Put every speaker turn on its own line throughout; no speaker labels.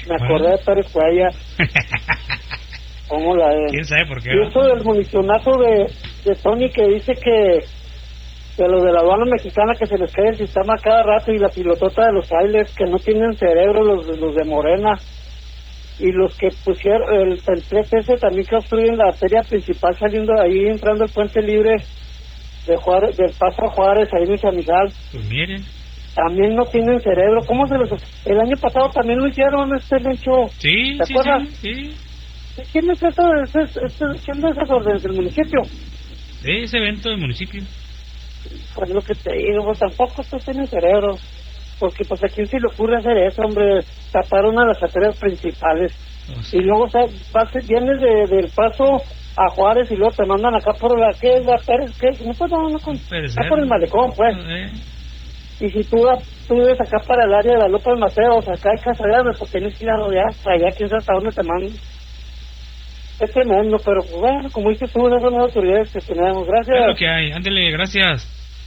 Me acordé de Pérez Cuella. ¿Cómo la es?
¿Quién sabe por qué?
Y eso del municionazo de Tony que dice que los de la aduana mexicana que se les cae el sistema cada rato y la pilotota de los trailers que no tienen cerebro, los de Morena. Y los que pusieron el 3S también que obstruyen la arteria principal saliendo de ahí, entrando el puente libre de Juárez, del Paso a Juárez, ahí en Chamizal.
Pues miren.
También no tienen cerebro. ¿Cómo se los...? El año pasado también lo hicieron, Lencho.
Sí,
¿te acuerdas?
Sí.
¿Quién es eso? ¿Quién es eso del municipio?
Ese evento del municipio.
Pues lo que te digo, pues tampoco estos tienen cerebro. Porque pues a quién se le ocurre hacer eso, hombre, tapar una de las arterias principales. Y luego, o sea, vienes del Paso a Juárez y luego te mandan acá por la que es la Pérez, ¿qué? No, pues no, acá por el malecón, pues. Y si tú vives acá para el área de la López Mateos, acá hay Casagrande, pues tienes que ir a rodear hasta allá, quién sabe hasta dónde te mandan. Es tremendo, pero pues bueno, como dices tú, esas son las autoridades que tenemos. Gracias.
Es lo que hay, ándele, gracias.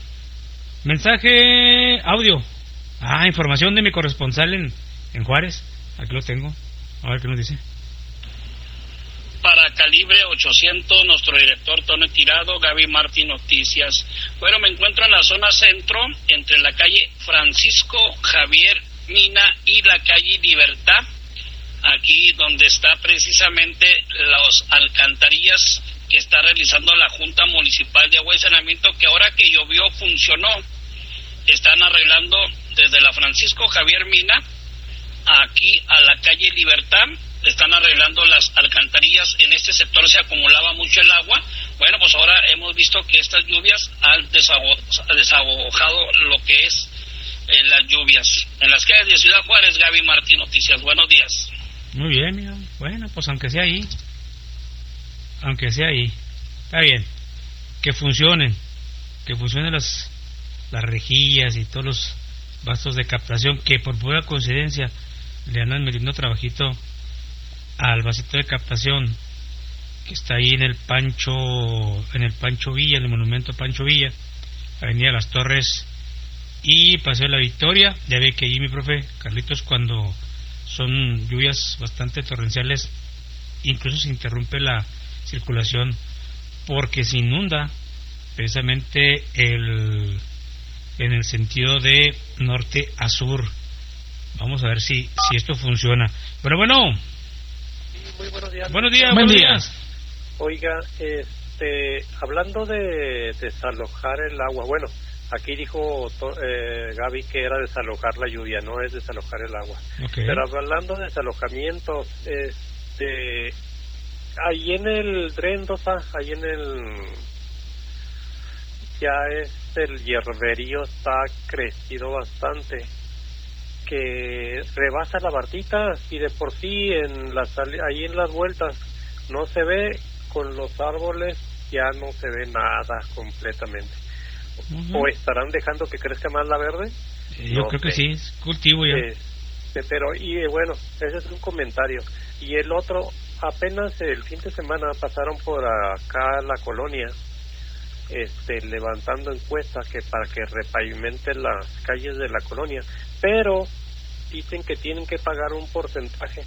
Mensaje audio. Información de mi corresponsal en Juárez. Aquí lo tengo. A ver qué nos dice.
Para Calibre 800, nuestro director Tony Tirado, Gaby Martín Noticias. Bueno, me encuentro en la zona centro, entre la calle Francisco Javier Mina y la calle Libertad. Aquí donde está precisamente las alcantarillas que está realizando la Junta Municipal de Agua y Saneamiento, que ahora que llovió funcionó. Están arreglando desde la Francisco Javier Mina aquí a la calle Libertad, están arreglando las alcantarillas. En este sector se acumulaba mucho el agua. Bueno, pues ahora hemos visto que estas lluvias han desahogado lo que es las lluvias. En las calles de Ciudad Juárez, Gaby Martín Noticias. Buenos días.
Muy bien, mira. Bueno, pues aunque sea ahí, está bien. Que funcionen las rejillas y todos los vastos de captación, que por pura coincidencia le andan metiendo trabajito al vasito de captación que está ahí en el Pancho Villa, en el monumento Pancho Villa, Avenida Las Torres y Paseo de la Victoria. Ya ve que allí mi profe Carlitos, cuando son lluvias bastante torrenciales, incluso se interrumpe la circulación porque se inunda precisamente en el sentido de norte a sur. Vamos a ver si esto funciona. Pero bueno.
Sí, muy buenos días.
Buenos días.
Oiga, hablando de desalojar el agua, bueno, aquí dijo Gaby que era desalojar la lluvia, no es desalojar el agua.
Okay.
Pero hablando de desalojamientos, ahí en el Drendosa, ahí en el... ya el hierberío está crecido bastante, que rebasa la Bartita y de por sí ahí en las vueltas no se ve, con los árboles ya no se ve nada completamente. ¿O estarán dejando que crezca más la verde?
Yo creo que sí, es cultivo ya.
Pero, bueno, ese es un comentario. Y el otro, apenas el fin de semana pasaron por acá la colonia, levantando encuestas que para que repavimenten las calles de la colonia, pero dicen que tienen que pagar un porcentaje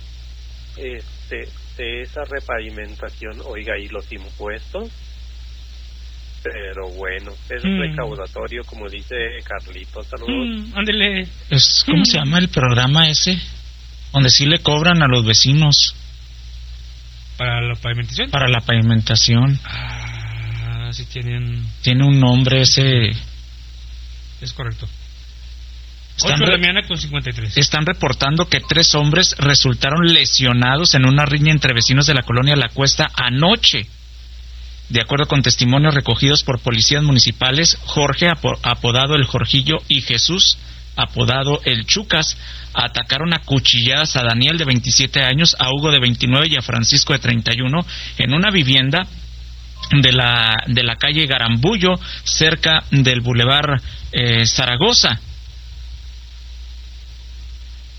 de esa repavimentación. Oiga, ¿y los impuestos? Pero bueno, es recaudatorio, como dice Carlitos. Saludos.
Ándele.
¿Cómo se llama el programa ese? Donde sí le cobran a los vecinos.
¿Para la pavimentación?
Para la pavimentación.
Sí tiene
un nombre ese.
Es correcto. 8 de la mañana con 53.
Están reportando que 3 hombres resultaron lesionados en una riña entre vecinos de la colonia La Cuesta anoche. De acuerdo con testimonios recogidos por policías municipales, Jorge, apodado el Jorgillo, y Jesús, apodado el Chucas, atacaron a cuchilladas a Daniel, de 27 años, a Hugo, de 29, y a Francisco, de 31, en una vivienda de la calle Garambullo, cerca del Boulevard Zaragoza.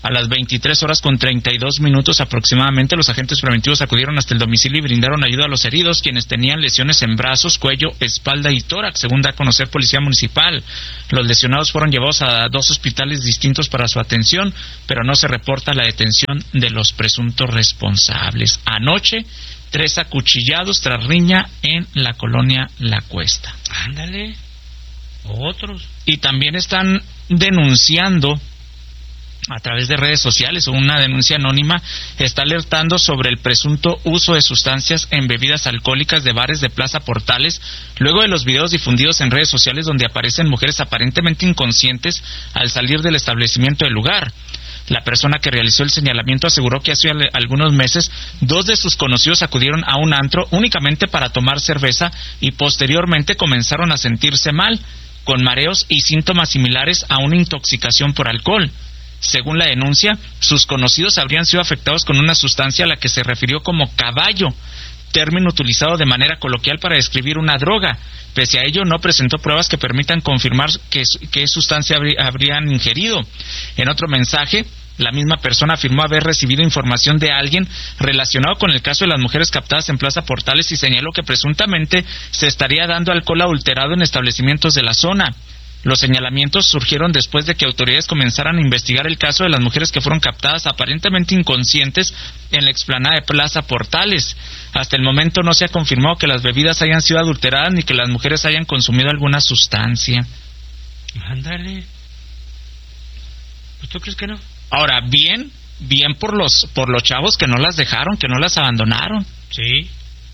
A las 23:32 aproximadamente, los agentes preventivos acudieron hasta el domicilio y brindaron ayuda a los heridos, quienes tenían lesiones en brazos, cuello, espalda y tórax, según da a conocer Policía Municipal. Los lesionados fueron llevados a 2 hospitales distintos para su atención, pero no se reporta la detención de los presuntos responsables. Anoche, 3 acuchillados tras riña en la colonia La Cuesta.
Ándale, otros.
Y también están denunciando a través de redes sociales, o una denuncia anónima está alertando sobre el presunto uso de sustancias en bebidas alcohólicas de bares de Plaza Portales, luego de los videos difundidos en redes sociales donde aparecen mujeres aparentemente inconscientes al salir del establecimiento del lugar. La persona que realizó el señalamiento aseguró que hace algunos meses 2 de sus conocidos acudieron a un antro únicamente para tomar cerveza y posteriormente comenzaron a sentirse mal, con mareos y síntomas similares a una intoxicación por alcohol. Según la denuncia, sus conocidos habrían sido afectados con una sustancia a la que se refirió como caballo, término utilizado de manera coloquial para describir una droga. Pese a ello, no presentó pruebas que permitan confirmar qué sustancia habrían ingerido. En otro mensaje, la misma persona afirmó haber recibido información de alguien relacionado con el caso de las mujeres captadas en Plaza Portales y señaló que presuntamente se estaría dando alcohol adulterado en establecimientos de la zona. Los señalamientos surgieron después de que autoridades comenzaran a investigar el caso de las mujeres que fueron captadas aparentemente inconscientes en la explanada de Plaza Portales. Hasta el momento no se ha confirmado que las bebidas hayan sido adulteradas ni que las mujeres hayan consumido alguna sustancia.
Ándale. ¿Pues tú crees que no?
Ahora, bien por los chavos que no las dejaron, que no las abandonaron.
Sí.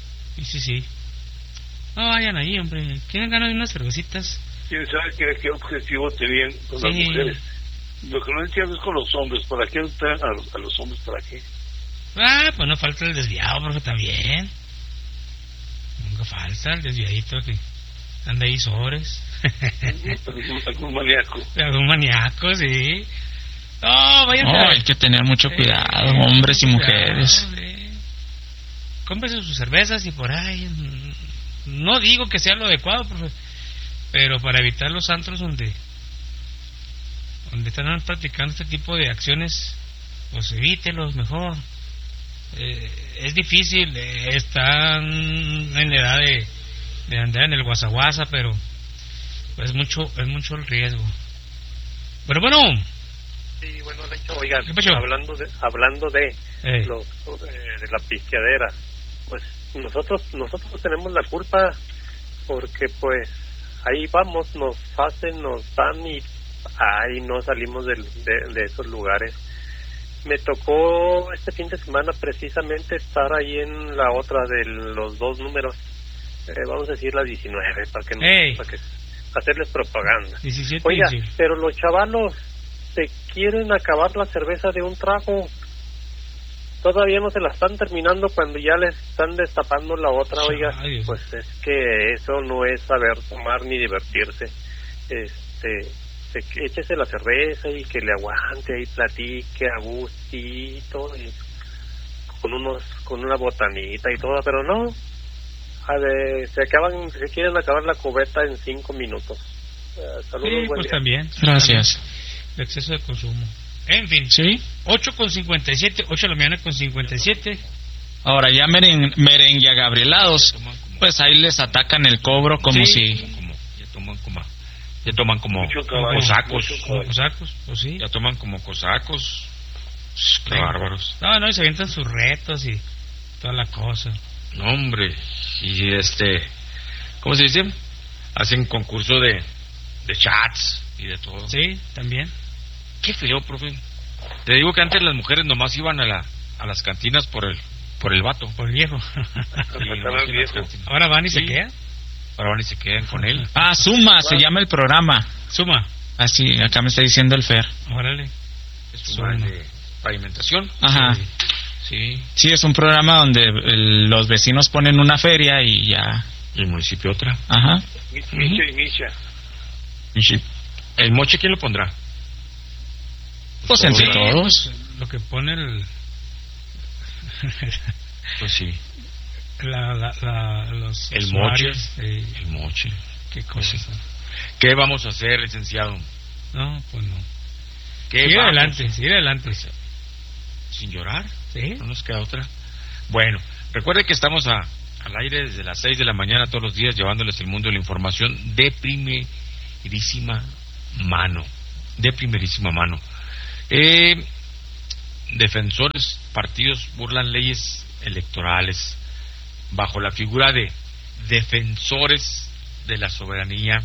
No vayan ahí, hombre. ¿Quieren ganar unas cervecitas?
¿Quién sabe qué objetivo tenían con las mujeres? Lo que no entiendo es con los hombres. ¿Para qué ustedes a los hombres? ¿Para qué?
Pues no falta el desviado, profe, también. Nunca falta el desviadito que anda ahí sobres.
¿Algún maníaco?
Algún maníaco, sí. Vayan
hay que tener mucho cuidado, hombres y mujeres.
Cómprense sus cervezas y por ahí. No digo que sea lo adecuado, profe, pero para evitar los antros donde están practicando este tipo de acciones, pues evítelos mejor. Es difícil, están en la edad de andar en el guasaguasa, pero pues es mucho el riesgo. Pero bueno.
Sí, bueno, de hecho, oigan,
hablando de
la pisteadera, pues nosotros tenemos la culpa, porque pues ahí vamos, nos hacen, nos dan y ahí no salimos de esos lugares. Me tocó este fin de semana precisamente estar ahí en la otra de los 2 números, vamos a decir la 19, para que hacerles propaganda.
17,
oiga,
sí.
Pero los chavalos se quieren acabar la cerveza de un trago. Todavía no se la están terminando cuando ya les están destapando la otra. Oiga, pues es que eso no es saber tomar ni divertirse. Échese la cerveza y que le aguante ahí, platique a gustito y con una botanita y todo, pero no. Se quieren acabar la cubeta en 5 minutos. Saludos,
sí, pues también.
Gracias.
El exceso de consumo. En fin,
¿sí?
8:57, 8 de la mañana con 57.
Ahora ya merengueagabrielados, pues ahí les atacan el cobro como si...
Ya toman como cosacos.
Como cosacos, pues sí.
Ya toman como cosacos. Qué bárbaros.
No, y se avientan sus retos y toda la cosa.
No, hombre. Y ¿cómo se dice? Hacen concurso de chats y de todo.
Sí, también.
Qué feo, profe. Te digo que antes las mujeres nomás iban a las cantinas por el vato.
Por el viejo. Ahora van y se quedan.
Ahora van y se quedan con él.
Suma, se llama el programa.
Suma.
Así, acá me está diciendo el Fer.
Órale.
Es Suma de pavimentación.
Ajá.
Sí.
Sí, es un programa donde los vecinos ponen una feria y ya.
Y el municipio otra.
Ajá.
Micha.
¿El moche quién lo pondrá?
Pues entre todos.
Lo que pone el...
Pues sí.
Los
el moche.
El
moche.
Qué cosa.
¿Qué vamos a hacer, licenciado?
No, pues no. Sigue adelante.
Sin llorar,
¿sí?
No nos queda otra. Bueno, recuerde que estamos al aire desde las 6 de la mañana todos los días, llevándoles el mundo de la información de primerísima mano. Defensores, partidos burlan leyes electorales bajo la figura de defensores de la soberanía.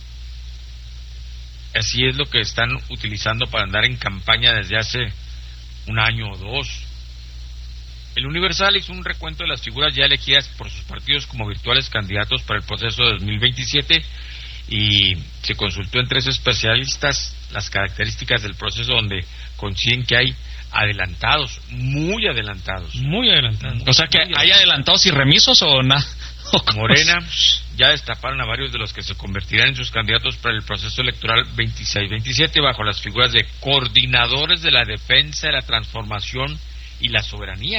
Así es lo que están utilizando para andar en campaña desde hace un año o dos. El Universal hizo un recuento de las figuras ya elegidas por sus partidos como virtuales candidatos para el proceso de 2027 y se consultó en 3 especialistas las características del proceso, donde coinciden que hay adelantados, muy adelantados.
O sea que hay adelantados y remisos o nada.
Morena ya destaparon a varios de los que se convertirán en sus candidatos para el proceso electoral 26-27 bajo las figuras de coordinadores de la defensa de la transformación y la soberanía.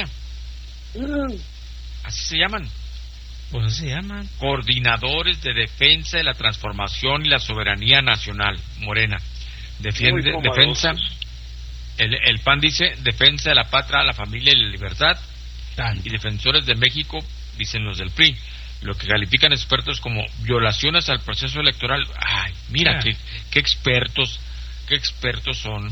Así se llaman.
Pues así se llaman.
Coordinadores de defensa de la transformación y la soberanía nacional. Morena defiende defensa. El PAN dice defensa de la patria, la familia y la libertad. Y defensores de México, dicen los del PRI, lo que califican expertos como violaciones al proceso electoral. Ay, mira qué expertos son.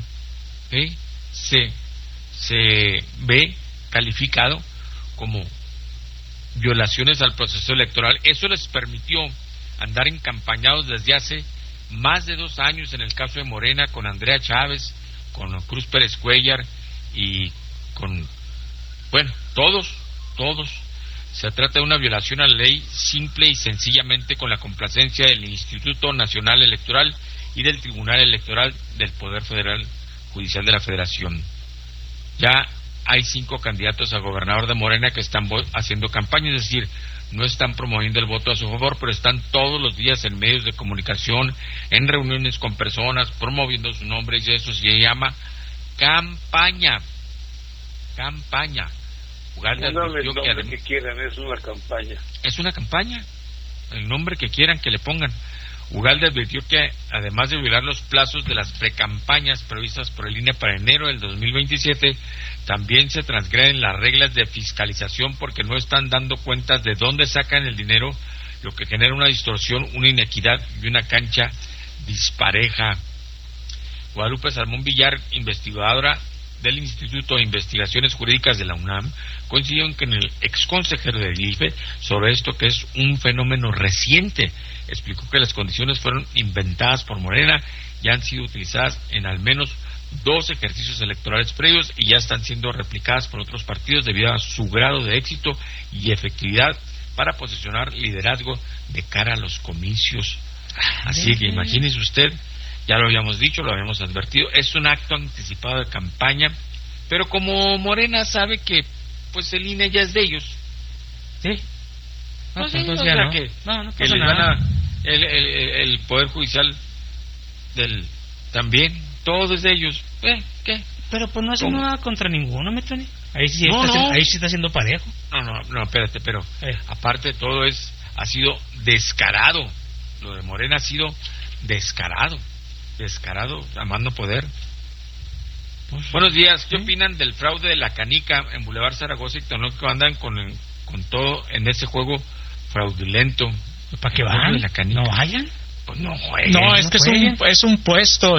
Se ve calificado como violaciones al proceso electoral. Eso les permitió andar encampañados desde hace más de 2 años en el caso de Morena, con Andrea Chávez, con Cruz Pérez Cuellar y con, todos. Se trata de una violación a la ley simple y sencillamente con la complacencia del Instituto Nacional Electoral y del Tribunal Electoral del Poder Federal Judicial de la Federación. Ya hay 5 candidatos a gobernador de Morena que están haciendo campaña, es decir, no están promoviendo el voto a su favor, pero están todos los días en medios de comunicación, en reuniones con personas, promoviendo su nombre, y eso se llama campaña.
Pónganle el nombre que quieran, es una campaña.
Es una campaña, el nombre que quieran que le pongan. Ugalde advirtió que, además de violar los plazos de las precampañas previstas por el INE para enero del 2027, también se transgreden las reglas de fiscalización porque no están dando cuentas de dónde sacan el dinero, lo que genera una distorsión, una inequidad y una cancha dispareja. Guadalupe Salmón Villar, investigadora del Instituto de Investigaciones Jurídicas de la UNAM, coincidió en que en el exconsejero del IFE sobre esto, que es un fenómeno reciente. Explicó que las condiciones fueron inventadas por Morena y han sido utilizadas en al menos 2 ejercicios electorales previos y ya están siendo replicadas por otros partidos debido a su grado de éxito y efectividad para posicionar liderazgo de cara a los comicios. Así que imagínese usted, ya lo habíamos dicho, lo habíamos advertido, es un acto anticipado de campaña, pero como Morena sabe que pues el INE ya es de ellos, ¿sí?
No,
sí,
entonces
o
ya
sea
no.
Que les gana el Poder Judicial del también, todo es de ellos. ¿Qué?
Pero pues no hace nada contra ninguno, ¿me Tony? Ahí sí está siendo parejo.
No, espérate, pero aparte de todo ha sido descarado. Lo de Morena ha sido descarado, amando poder. Pues, buenos días, ¿qué opinan del fraude de la canica en Boulevard Zaragoza y Tonalco? Andan con todo en ese juego fraudulento.
¿Para qué van?
¿No
vayan?
Pues no jueguen.
No, es que es un puesto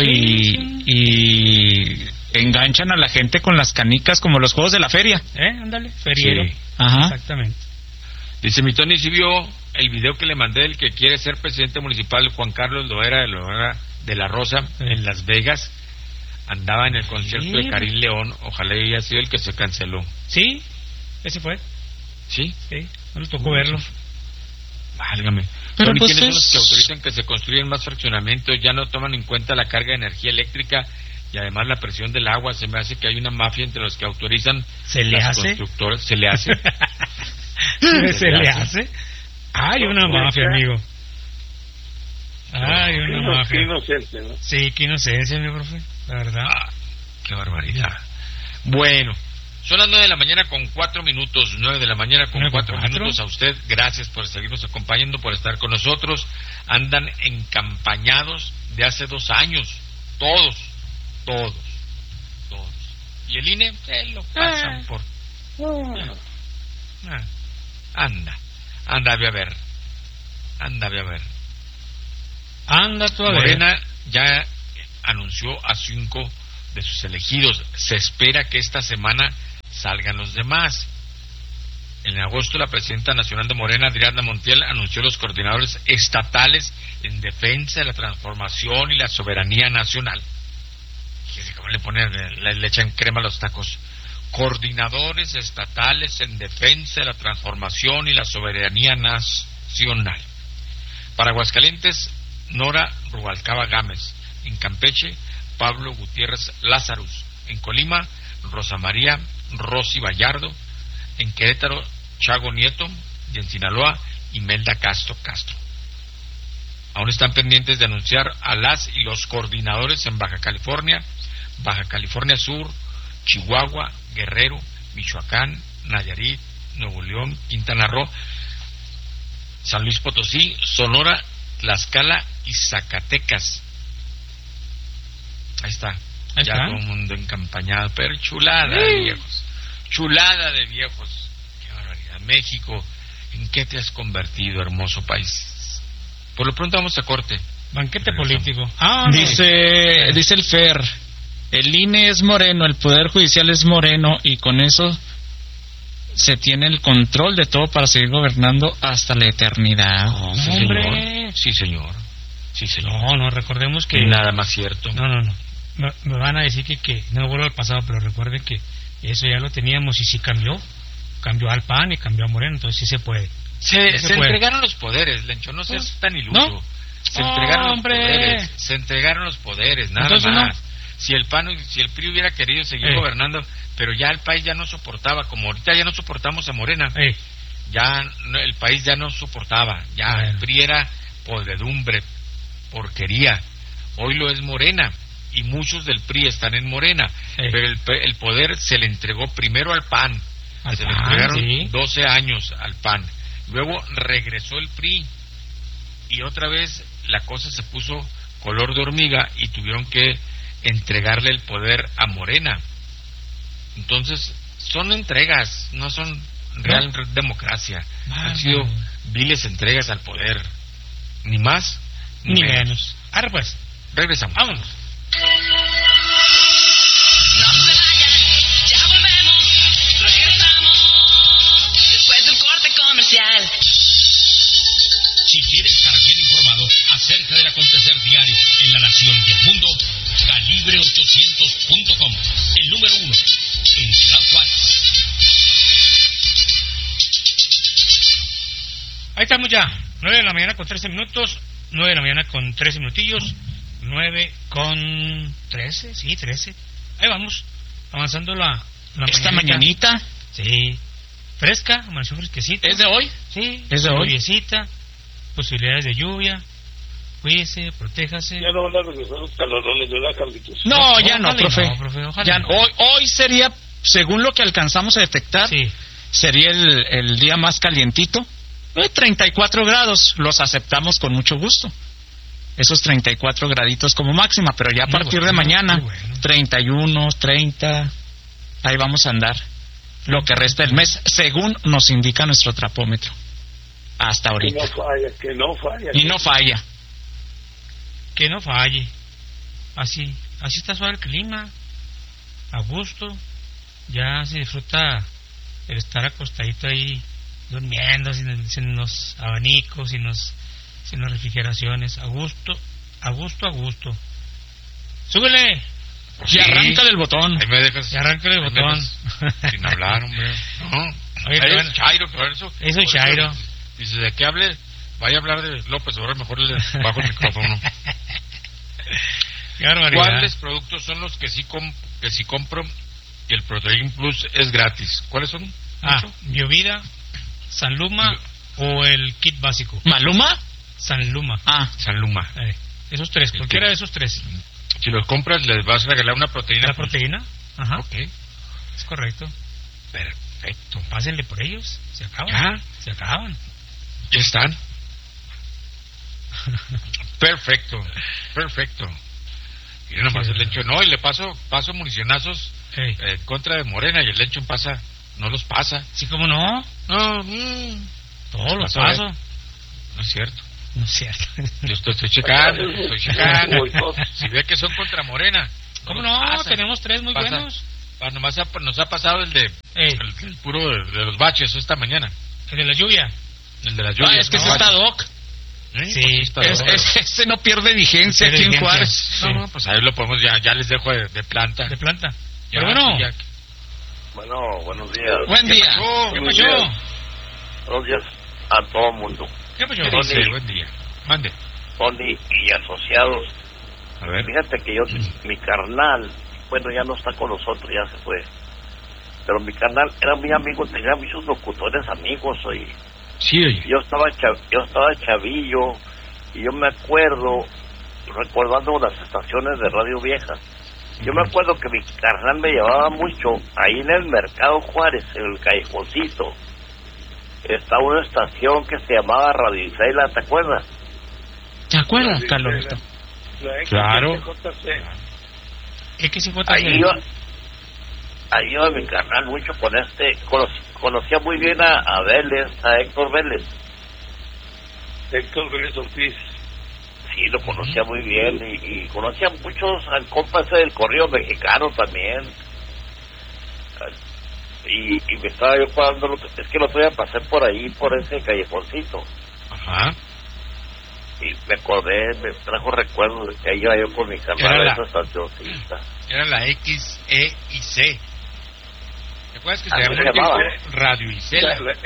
y enganchan a la gente con las canicas como los juegos de la feria.
Ándale, feriero.
Sí. Ajá.
Exactamente.
Dice mi Tony, si vio el video que le mandé del que quiere ser presidente municipal, Juan Carlos Loera de la Rosa, en Las Vegas. Andaba en el concierto de Karim León, ojalá haya sido el que se canceló.
Sí, ese fue.
¿Sí?
Sí, no le tocó verlo.
Válgame.
Pero
Tony,
pues
¿quiénes son los que autorizan que se construyan más fraccionamientos? Ya no toman en cuenta la carga de energía eléctrica y además la presión del agua. Se me hace que hay una mafia entre los que autorizan.
¿Se le hace?
Constructores. ¿Se le hace?
¿Se le hace? Hay una mafia, amigo. Hay una mafia.
Qué inocente, ¿no?
Sí, qué inocencia, mi profe. La verdad.
Qué barbaridad. Bueno, son las 9 de la mañana con 4 minutos. 9 de la mañana con 4 minutos. A usted, gracias por seguirnos acompañando, por estar con nosotros. Andan encampañados de hace 2 años. Todos. Todos. Y el INE, lo pasan por... Anda, ve a ver.
Anda tú a ver.
Morena ya anunció a 5 de sus elegidos. Se espera que esta semana salgan los demás. En agosto, la presidenta nacional de Morena, Adriana Montiel, anunció los coordinadores estatales en defensa de la transformación y la soberanía nacional. Fíjese cómo le echan crema a los tacos. Coordinadores estatales en defensa de la transformación y la soberanía nacional. Para Aguascalientes, Nora Rubalcaba Gámez. En Campeche, Pablo Gutiérrez Lázarus. En Colima, Rosa María Rosy Vallardo. En Querétaro, Chago Nieto. Y en Sinaloa, Imelda Castro. Aún están pendientes de anunciar a las y los coordinadores en Baja California Sur, Chihuahua, Guerrero, Michoacán, Nayarit, Nuevo León, Quintana Roo, San Luis Potosí, Sonora, Tlaxcala y Zacatecas. Ahí está. Ya todo el mundo encampañado, pero chulada de viejos. Qué barbaridad. México, ¿en qué te has convertido, hermoso país? Por lo pronto vamos a corte.
Banquete político.
Dice el Fer, el INE es moreno, el Poder Judicial es moreno, y con eso se tiene el control de todo para seguir gobernando hasta la eternidad.
Sí, señor.
No, recordemos que...
Nada más cierto.
No. Me van a decir que no vuelvo al pasado, pero recuerden que eso ya lo teníamos, y sí cambió al PAN y cambió a Moreno, entonces sí se puede.
Se entregaron los poderes, Lencho, no seas tan iluso. ¿No? Se entregaron los poderes, nada entonces, más. No. Si el PRI hubiera querido seguir gobernando, pero ya el país ya no soportaba, como ahorita ya no soportamos a Morena, ya el país ya no soportaba, el PRI era podredumbre, porquería. Hoy lo es Morena, y muchos del PRI están en Morena, pero el poder se le entregó primero al PAN, le entregaron 12 años al PAN, luego regresó el PRI, y otra vez la cosa se puso color de hormiga y tuvieron que entregarle el poder a Morena. Entonces son entregas, no son real democracia. Han sido viles entregas al poder, ni más ni menos.
Ahora pues,
regresamos.
Vámonos.
No se vayan, ya volvemos, regresamos después del corte comercial.
Si quieres estar bien informado acerca del acontecer diario en la nación y el mundo, Calibre800.com, el número 1 en Ciudad Juárez.
Ahí estamos ya, 9 de la mañana con 13 minutos, 9 de la mañana con 13 minutillos, 9 con 13, sí, 13. Ahí vamos, avanzando la
esta mañanita.
Sí, fresca, amaneció fresquecita.
¿Es de hoy?
Sí,
es de hoy.
Lluviecita, posibilidades de lluvia. Cuídese, protéjase.
Ya no van a regresar los calorones, ¿verdad, Carlitos?
No, ya no, profe.
Ya
no. Hoy sería, según lo que alcanzamos a detectar, sería el día más calientito. 34 grados, los aceptamos con mucho gusto. Esos 34 graditos como máxima, pero ya a partir de mañana, 31, 30, ahí vamos a andar. Lo que resta del mes, según nos indica nuestro trapómetro. Hasta ahorita.
Que no falla.
Y no falla.
Que no falle. Así está suave el clima, a gusto. Ya se disfruta el estar acostadito ahí durmiendo sin los abanicos, sin las refrigeraciones. A gusto. Súbele.
Y arráncale el botón.
Ahí me dejas.
Y arráncale el botón.
Sin hablar, hombre. No.
Oye,
es Chairo, por eso.
Eso es Chairo.
Dice, ¿de qué hable? Vaya a hablar de López, ahora mejor le bajo el micrófono. ¿Cuáles productos son los que sí compro y el Protein Plus es gratis? ¿Cuáles son?
Biovida, Sanluma o el kit básico.
¿Maluma?
Sanluma.
Sanluma.
Esos tres, cualquiera de esos tres.
Si los compras, les vas a regalar una proteína.
¿La proteína? Ajá.
Ok.
Es correcto.
Perfecto.
Pásenle por ellos. Se acaban.
¿Ya?
Se acaban.
Ya están. Perfecto. Y nomás el Lencho no, y le paso municionazos en contra de Morena, y el Lencho no los pasa.
Sí, ¿cómo no?
No,
todos los paso.
No es cierto.
No es cierto.
Yo estoy checando. Si ve que son contra Morena.
¿Cómo no? Pasa. Tenemos 3 muy buenos.
Nomás nos ha pasado el de el puro de los baches esta mañana.
El de la lluvia.
Es que ese está Doc.
Sí,
ese no pierde vigencia aquí en Juárez.
Sí. No, pues ahí lo podemos, ya les dejo de planta.
De planta.
Ya,
pero bueno.
Bueno, buenos días.
Buen día.
¿Qué pasó?
Buenos días a todo el mundo.
¿Qué pasó?
Buen día. Mande.
Tony y asociados.
A ver.
Fíjate que mi carnal, bueno, ya no está con nosotros, ya se fue. Pero mi carnal era muy amigo, tenía muchos locutores amigos, oye.
Sí, oye.
Yo estaba chavillo y yo me acuerdo, recordando las estaciones de radio viejas, yo me acuerdo que mi carnal me llevaba mucho ahí en el Mercado Juárez, en el callejoncito. Está una estación que se llamaba Radio Isela, ¿te acuerdas?
¿Te acuerdas, Carlos?
Claro.
Ahí iba mi carnal mucho con conocía muy bien a Vélez, a Héctor Vélez.
Héctor Vélez Ortiz.
Sí, lo conocía muy bien y conocía muchos al compa ese del corrido mexicano también. Y me estaba yo acordando, es que lo tuve a pasar por ahí, por ese callejoncito.
Ajá.
Y me acordé, me trajo recuerdos de que ahí iba yo con mi carnal a esa estacioncita.
Era la X, E y C. ¿Te acuerdas que se
llamaba
Radio Isela?
La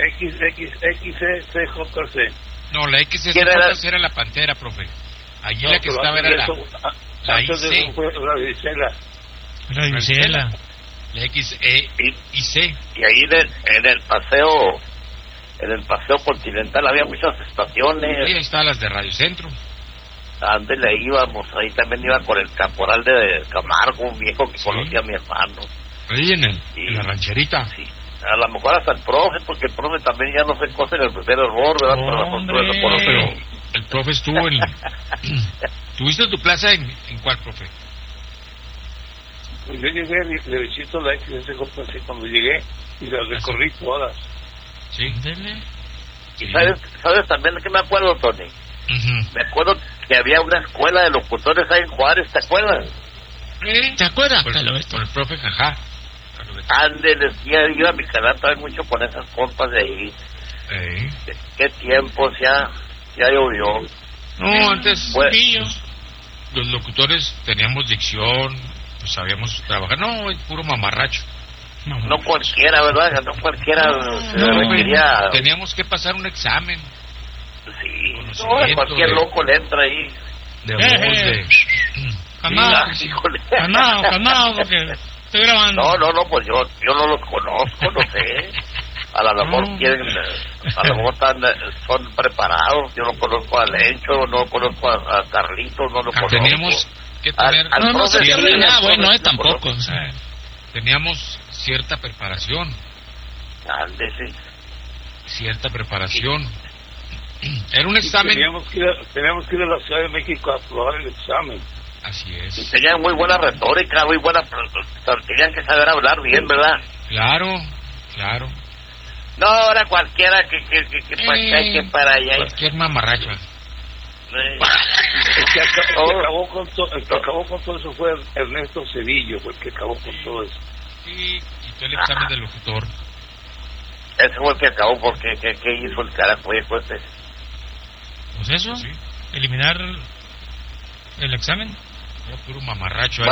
XCJC.
No, la XCJC era la Pantera, profe. Allí la que estaba era la IC.
Radio Isela.
Radio Isela.
La X, E y C.
Y ahí en el paseo Continental había muchas estaciones.
Sí, ahí estaban las de Radio Centro.
¿Dónde le íbamos? Ahí también iba con el caporal de Camargo, un viejo que conocía a mi hermano.
Ahí en la rancherita.
Sí. A lo mejor hasta el profe, porque el profe también ya no se cose en el primer error, ¿verdad?
Pero el profe estuvo en... ¿Tuviste tu plaza en cuál, profe?
Pues yo llegué de visito a la XCJC cuando llegué y las recorrí todas.
Sí.
¿Y sabes también de qué me acuerdo, Tony? Me acuerdo que había una escuela de locutores ahí en Juárez, ¿te acuerdas?
¿Te acuerdas?
Con el profe Jajá.
Ándale, iba a mi canal también mucho con esas compas de ahí. ¿Qué tiempos ya llovió?
No, antes los locutores teníamos dicción, pues sabíamos trabajar. No, es puro mamarracho.
No cualquiera, ¿verdad? No cualquiera requería...
Teníamos que pasar un examen.
Sí, no, cualquier loco le entra ahí.
De voz, de...
Calmado, porque estoy grabando.
No, pues yo no los conozco, no sé. A lo mejor a lo mejor son preparados. Yo no conozco a Lencho, no conozco a Carlitos, no lo conozco.
Teníamos que tener...
No se pierde nada, bueno, tampoco.
Teníamos cierta preparación.
Ándese.
Cierta preparación. Era un examen.
Teníamos que ir a la Ciudad de México a aprobar el examen.
Así es.
Y tenían muy buena retórica, muy buena. Tenían que saber hablar bien, ¿verdad?
Claro.
No, ahora cualquiera que para allá.
Cualquier mamarracha.
El que acabó con todo eso fue Ernesto Cedillo, fue el que acabó con todo eso.
Sí, quitó el examen de locutor.
Ese fue el que acabó porque ¿qué hizo el carajo ese?
Pues eso, sí. Eliminar el examen.
Era puro mamarracho.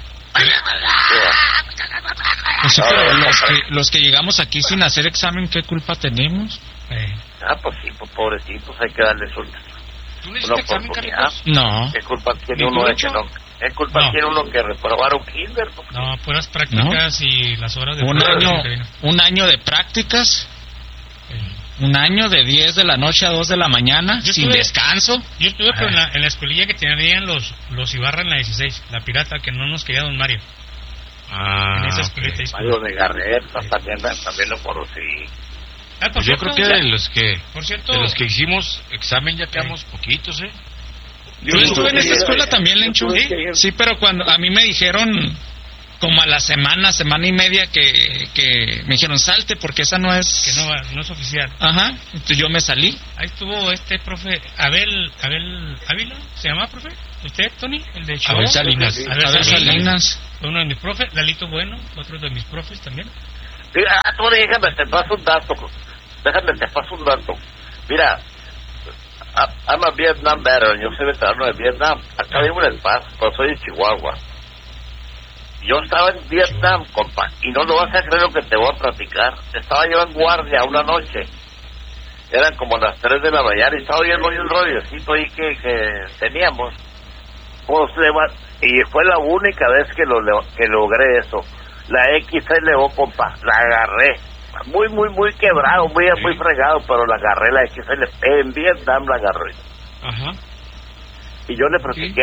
Pues sí, pero los que llegamos aquí sin hacer examen, ¿qué culpa tenemos?
Pues sí, pues pobrecitos, hay que darles
¿Tú no hiciste examen, Carlitos?
No.
¿Qué culpa tiene uno de que no? ¿Qué culpa tiene uno que reprobaron kinder?
No, puras prácticas y las horas de...
Un año de prácticas. Un año de 10 de la noche a 2 de la mañana, sin descanso.
Yo estuve pero en la escuelilla que tenían los Ibarra en la 16, la pirata, que no nos quería don Mario. En esa escuelita.
Mario de Garreta, también lo conocí.
Pues yo creo que de los que hicimos examen ya quedamos poquitos,
Yo estuve en esta escuela también, Lencho. Sí, pero cuando a mí me dijeron, como a la semana y media, que me dijeron, salte, porque esa no es...
Que no es oficial.
Ajá, entonces yo me salí.
Ahí estuvo profe, Abel Ávila, ¿se llama, profe? ¿Usted, Tony? El de Chihuahua.
Abel Salinas.
Abel Salinas. Uno de mis profes, Lalito Bueno, otro de mis profes también.
Tony, déjame te paso un dato. Mira, I'm a Vietnam veteran, yo soy veterano de Vietnam. Acá vivo en El Paso, pero soy de Chihuahua. Yo estaba en Vietnam, compa, y no lo vas a creer lo que te voy a platicar. Estaba yo en guardia una noche. Eran como las 3 de la mañana y estaba oyendo un radiocito ahí que teníamos. Pues, y fue la única vez que logré eso. La XLO, compa, la agarré. Muy quebrado, muy fregado, pero la agarré, la XL. En Vietnam la agarré.
Ajá.
Y yo le platiqué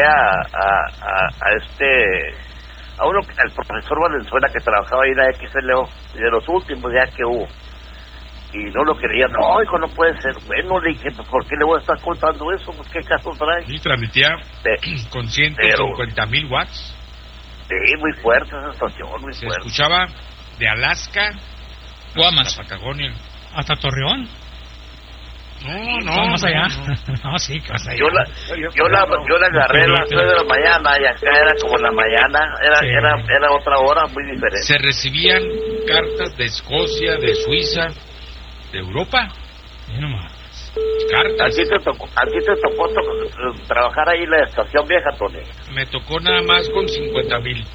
al profesor Valenzuela, que trabajaba ahí en la XLO, de los últimos ya que hubo. Y no lo quería, no, hijo, no puede ser. Bueno, le dije, ¿por qué le voy a estar contando eso? Pues, ¿qué caso trae?
Y transmitía con 150,000 watts.
Sí, muy fuerte esa estación, muy fuerte.
Se escuchaba de Alaska,
Guamas,
a Patagonia,
hasta Torreón.
No,
más allá. No, sí, más allá.
Yo la agarré a las 3 de la mañana y acá era como la mañana, era otra hora muy diferente.
Se recibían cartas de Escocia, de Suiza, de Europa. Cartas.
¿A ti te tocó trabajar ahí en la estación vieja, Tony?
Me tocó nada más con 50,000.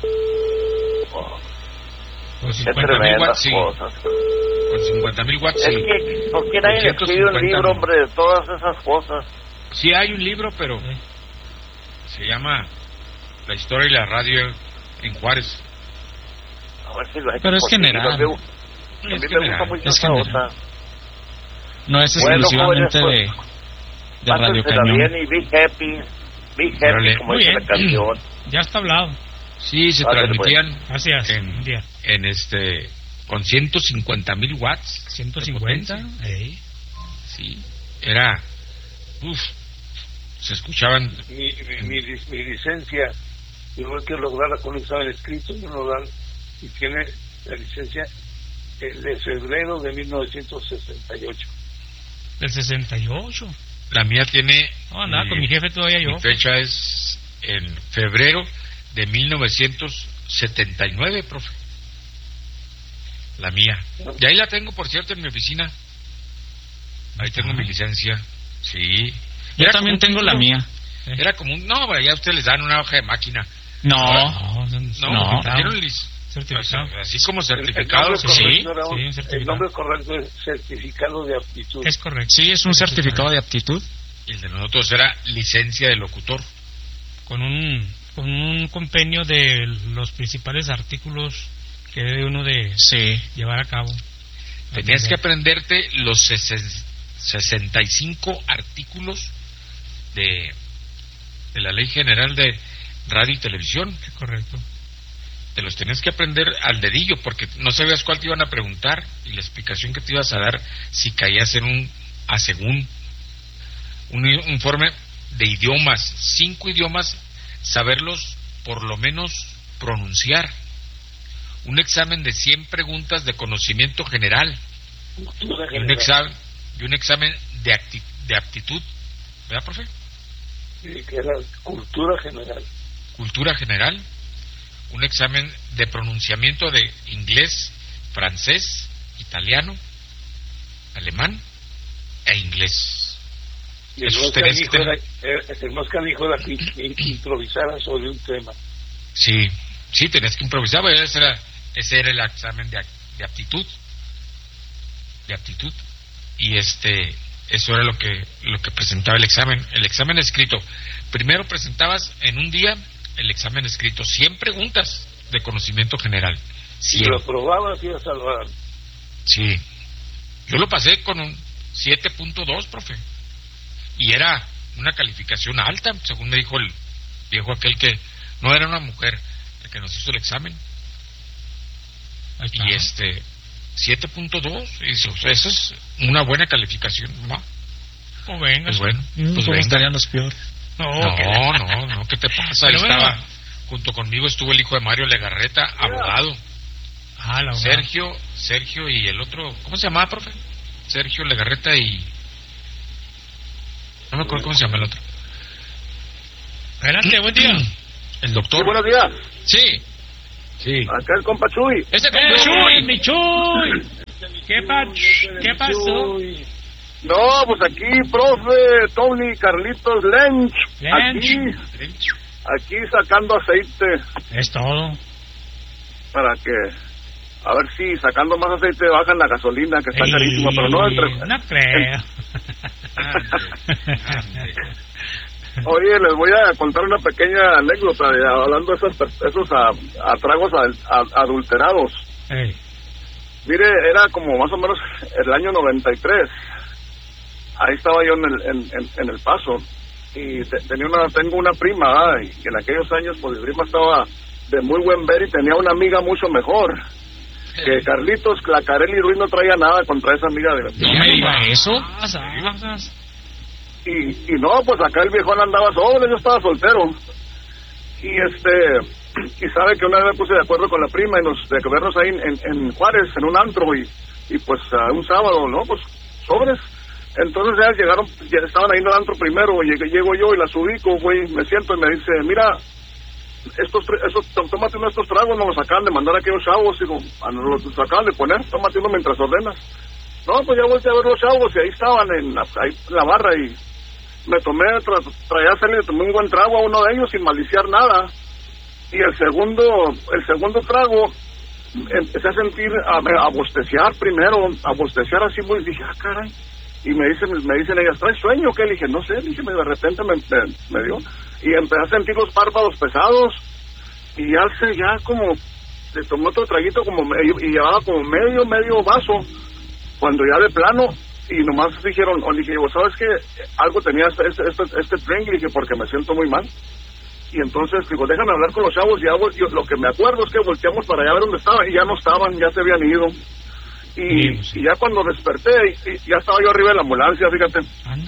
Con
50,000
watts, sí.
Cosas.
Con 50,000 watts, sí.
Es que, ¿por qué nadie escribe un libro, hombre, de todas esas cosas?
Sí hay un libro, pero se llama La historia y la radio en Juárez.
A ver si lo hay.
Pero es general.
A mí me gusta mucho esa otra.
No es exclusivamente de Radio Cañón.
Bien y Be Happy, como dice la canción.
Ya está hablado.
Sí, se transmitían con 150,000 watts.
150.
Sí, era. Se escuchaban.
Mi licencia, igual que lograr con un examen escrito, no lo dan, y tiene la licencia de febrero de 1968.
¿Del 68?
La mía tiene.
No, nada, con mi jefe todavía yo.
Mi fecha es en febrero de 1979, profe. La mía. Y ahí la tengo, por cierto, en mi oficina. Ahí tengo mi licencia. Sí.
Yo también tengo la mía.
Era como un... No, ya ustedes les dan una hoja de máquina.
No.
Certificado.
Así como certificado,
sí.
El nombre correcto es certificado de aptitud.
Es correcto.
Sí, es un certificado de aptitud.
Y el de nosotros era licencia de locutor.
Con un compendio de los principales artículos que debe uno de llevar a cabo.
Tenías que aprenderte los 65 artículos de la Ley General de Radio y Televisión.
Correcto.
Te los tenías que aprender al dedillo, porque no sabías cuál te iban a preguntar y la explicación que te ibas a dar si caías en un informe de idiomas, 5 idiomas, saberlos por lo menos pronunciar. Un examen de 100 preguntas de conocimiento general y un examen de aptitud, ¿verdad, profe?
Sí, que era cultura general,
un examen de pronunciamiento de inglés, francés, italiano, alemán e inglés.
Y el más canijo era que improvisaran sobre un tema.
Sí, tenías que improvisar, ese era el examen de aptitud. Y eso era lo que presentaba el examen escrito. Primero presentabas en un día el examen escrito, 100 preguntas de conocimiento general. 100.
Si lo probabas, ibas a salvar.
Sí, yo lo pasé con un 7.2, profe, y era una calificación alta, según me dijo el viejo aquel, que no era una mujer el que nos hizo el examen. Y 7.2, eso es una buena calificación, ¿no?
Pues venga,
pues bueno,
estarían los peores.
No, ¿qué te pasa?
Pero
Estaba junto conmigo, estuvo el hijo de Mario Legarreta, abogado.
La
Sergio y el otro, ¿cómo se llamaba, profe? Sergio Legarreta y... no me acuerdo cómo se llama el otro.
Adelante, buen día.
El doctor.
Sí, buenos días.
Sí.
Acá el compa Chuy.
Mi Chuy. ¿Qué pasó?
No, pues aquí, profe, Tony, Carlitos, Lench. Aquí sacando aceite.
Es todo.
Para que, a ver si sacando más aceite bajan la gasolina, que está carísima, pero no entre...
No creo.
Oye, les voy a contar una pequeña anécdota hablando de esos tragos adulterados. Mire, era como más o menos el año 93. Ahí estaba yo en El Paso y tengo una prima, y en aquellos años pues mi prima estaba de muy buen ver y tenía una amiga mucho mejor. Que Carlitos, Clacarelli y Ruiz no traía nada contra esa amiga de
¿No me diga eso?
Y no, pues acá el viejón andaba solo, yo estaba soltero. Y sabe que una vez me puse de acuerdo con la prima y de vernos ahí en Juárez, en un antro, y pues un sábado, ¿no? Pues sobres. Entonces ya estaban ahí en el antro primero, llego yo y las ubico, güey, me siento y me dice, mira, tómate uno de estos tragos, nos los acaban de mandar a aquellos chavos, digo, nos los acaban de poner, tómate uno mientras ordenas. No, pues ya volteé a ver los chavos y ahí estaban en la barra y me tomé, traía a salir, tomé un buen trago a uno de ellos sin maliciar nada. Y el segundo trago, empecé a sentir, a bosteciar primero, así muy, dije, caray. Y me dicen ellas, ¿traes sueño? ¿Qué? Le dije, no sé, dije, de repente me dio. Y empecé a sentir los párpados pesados. Y ya como, le tomé otro traguito y llevaba como medio vaso. Cuando ya de plano, y nomás dijeron, dije, ¿sabes qué? Algo tenía este drink, y dije, porque me siento muy mal. Y entonces, digo, déjame hablar con los chavos, yo lo que me acuerdo es que volteamos para allá a ver dónde estaban, y ya no estaban, ya se habían ido. Y ya cuando desperté, ya estaba yo arriba de la ambulancia, fíjate.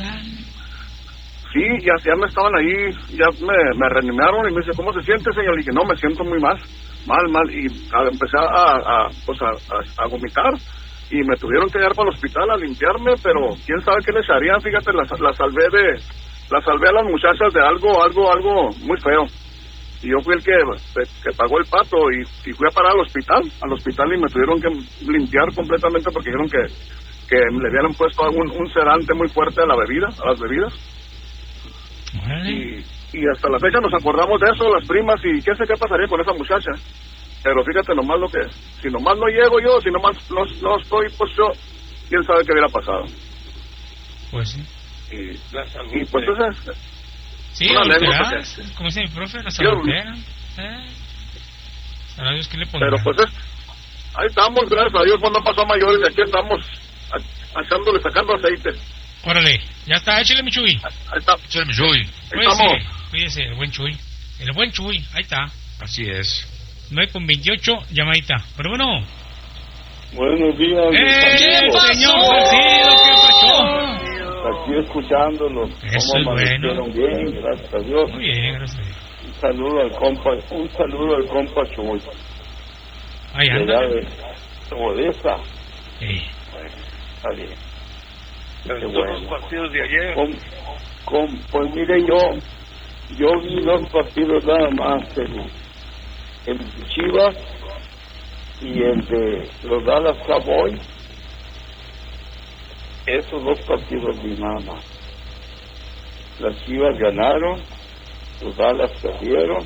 Sí, ya me estaban ahí, ya me reanimaron, y me dice, ¿cómo se siente, señor? Y dije, no, me siento muy mal, y empecé a vomitar. Y me tuvieron que llevar para el hospital a limpiarme, pero quién sabe qué les harían, fíjate, la salvé a las muchachas de algo muy feo. Y yo fui el que pagó el pato y fui a parar al hospital y me tuvieron que limpiar completamente porque dijeron que le habían puesto un sedante muy fuerte a las bebidas. Y hasta la fecha nos acordamos de eso, las primas, y quién sé qué pasaría con esa muchacha. Pero fíjate nomás si nomás no llego yo, si nomás no estoy, pues yo, quién sabe qué hubiera pasado.
Pues sí.
Y pues esa
sí, como dice mi profe, las adulteran. A Dios que le ponga.
Pero pues ahí estamos, gracias a Dios, cuando pasó a mayores, y aquí estamos sacando aceite.
Órale, ya está, échale mi Chuy.
Ahí está.
Échale mi Chuy.
Cuídese, el buen Chuy. El buen Chuy, ahí está.
Así es.
9:28, llamadita. Pero bueno.
Buenos días.
Señor Salcido, ¿qué pasó?
Aquí escuchándolos.
Eso es bueno.
Bien, gracias a Dios.
Muy bien, gracias a Dios.
Un saludo al compa Chuy.
Ahí anda.
De Odessa.
Sí.
Está bien.
Los partidos de ayer.
Pues mire, yo vi 2 partidos nada más, el Chivas y el de los Dallas Cowboys. Esos 2 partidos vi nada más. Las Chivas ganaron, los Dallas perdieron,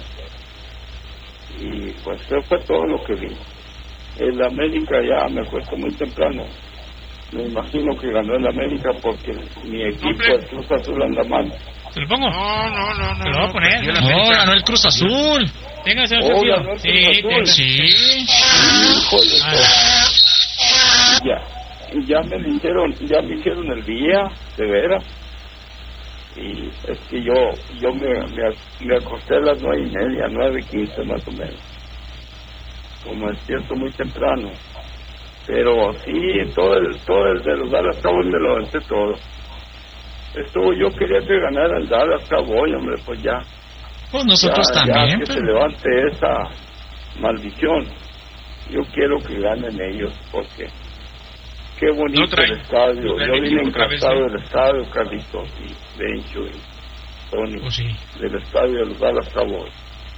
y pues eso fue todo lo que vi. El América ya me acuesto muy temprano. Me imagino que ganó el América porque mi equipo, el Cruz Azul, anda mal.
¿Se lo pongo?
No.
¿Se lo voy a poner?
No, ganó el Cruz Azul.
Tenga, señor Salcido.
Sí.
Ya me hicieron el día, de veras. Y es que yo me acosté a las 9:30, 9:15 más o menos. Como despierto muy temprano. Pero sí, todo el de los Dallas Cowboys me lo aventé todo. yo quería que ganara el Dallas Cowboy, hombre, pues ya.
Pues nosotros
ya,
también.
Ya que se levante esa maldición. Yo quiero que ganen ellos, porque qué bonito el estadio. Yo vine encantado del estadio, Carlitos, y Bencho, y Tony, del estadio de los Dallas Cowboys.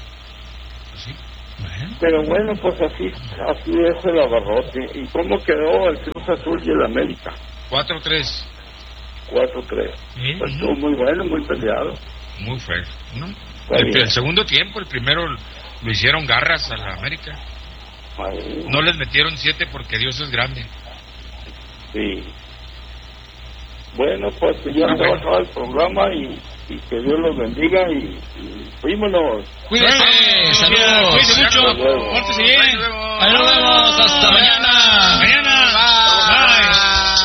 Pero bueno, pues así es el abarrote. ¿Y cómo quedó el Cruz Azul y el América?
4-3.
4-3. Pues estuvo muy bueno, muy peleado.
Muy feo, ¿no? El segundo tiempo, el primero lo hicieron garras a la América. No les metieron 7 porque Dios es grande.
Sí. Bueno, pues ya se va a acabar el programa y que Dios los bendiga y fuímonos.
Cuídense, saludos.
Cuídense mucho. Pórtense bien.
Ahí nos vemos. Hasta mañana.
Bye.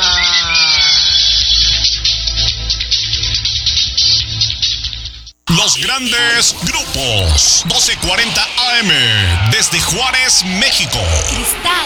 Los grandes grupos. 1240 AM. Desde Juárez, México.